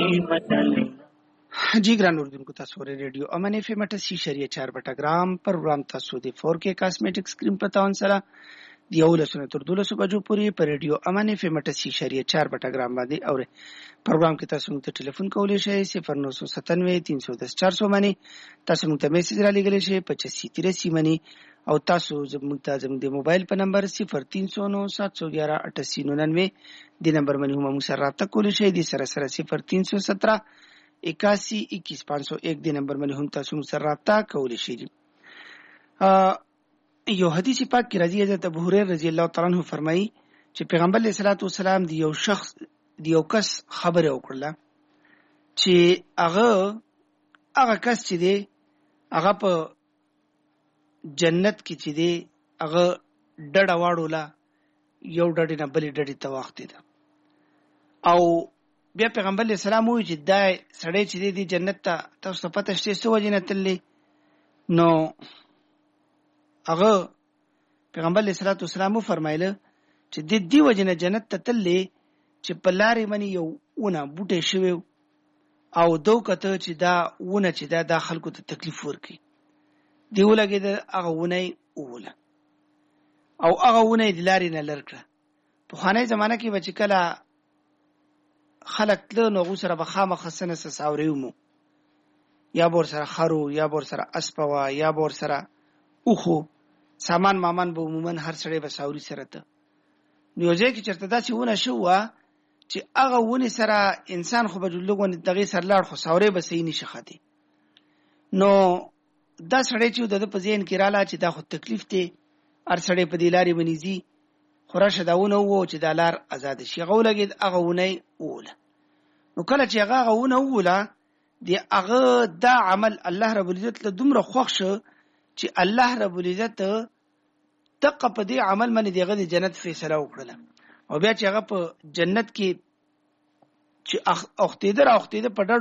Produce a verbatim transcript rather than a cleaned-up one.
जी ګران اردوونکو تاسو ورې ریډیو امن اف ام اٹھاسی اشاریه چار بټګرام پر پروګرام تاسو د فور کې کاسمیټک سکرین پتاون سره دی اولسونه تر دولسو بجو پورې پر ریډیو امن اف ام اٹھاسی اشاریه چار بټګرام باندې اوري پروګرام کې تاسو موږ ته ټلیفون کولای شئ صفر نو سو ستانوے تین سو دس چار سو باندې تاسو موږ ته میسج را لګولای شئ پچاسی تراسی باندې او تاسو زموږ ته زموږ د موبایل په نمبر صفر تین سو نو سات سو گیارہ اٹھاسی ننانوے د نمبر باندې هم موږ سره رابطه کولای شئ د سره سره صفر تین سو سترہ اکاسی اکیس پانچ سو ایک دی نمبر باندې هم تاسو سره رابطه کولی شئ. یو حدیث پاک کې راځي حضرت ابو هريره رضی الله تعالی عنہ فرمایي چې پیغمبر علیه الصلاۃ والسلام دی یو شخص دی یو کس خبره وکړه چې هغه هغه کس چې دی هغه په جنت کې چې دی هغه ډډه واړوله یو ډډې نه بلې ډډې ته واختې ده او بیا پیغمبر علیه السلام وایي چې دا سړی چې دی دی جنت ته تاسو ته پته شته څه وجې نه تللی نو هغه پیغمبر علیه الصلاۃ والسلام وفرمایله چې د دې وجې نه جنت ته تللی چې په لارې باندې یو ونه بوټی شوی او دو کته چې دا ونه چې دا د خلکو ته تکلیف ورکړي دی ولګېده هغه ونه یې ووله او هغه ونه یې د لارې نه لر کړه. پخوانۍ زمانه کې به چې کله خلک تله نو هغو سره به خامخا څه نه څه ساورې ومو یا به ورسره خر و یا به ورسره اسپه وه یا به ورسره اوښ و سامان مامان به عموما هر سړی به ساوري سره ته نو یو ځای کې چېرته داسې ونه شوې وه چې هغه ونې سره انسان خو به لږ ونې دغې سره لاړ خو ساورې به صحیح نشي ختې نو دا سړی چې د ده په ذهن کې راله چې دا خو تکلیف دی هر سړی په دې لارې باندې ځي خو راشه دا ونه ووه چې دا لار ازاده شي هغه ولګېد هغه ونه یې ووله نو کله چې هغه هغه ونه ووله د هغه دا عمل الله رب العزت له دومره خوښ شو چې الله رب العزت دقه په دې عمل باندې د هغه د جنت فیصله وکړله او بیا چې هغه په جنت کې چې اختیده را اختیده په ډډ